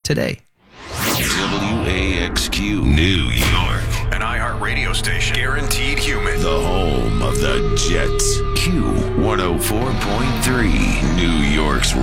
today. WAXQ New York. An iHeartRadio station. Guaranteed human. The home of the Jets. Q 104.3. New York's